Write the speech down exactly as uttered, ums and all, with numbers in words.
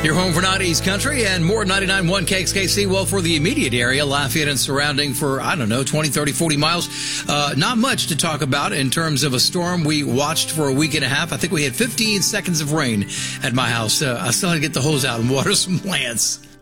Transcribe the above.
Your home for nineties country and more ninety-nine point one K X K C. Well, for the immediate area, Lafayette and surrounding for, I don't know, twenty, thirty, forty miles. Uh, not much to talk about in terms of a storm we watched for a week and a half. I think we had fifteen seconds of rain at my house. Uh, I still had to get the hose out and water some plants.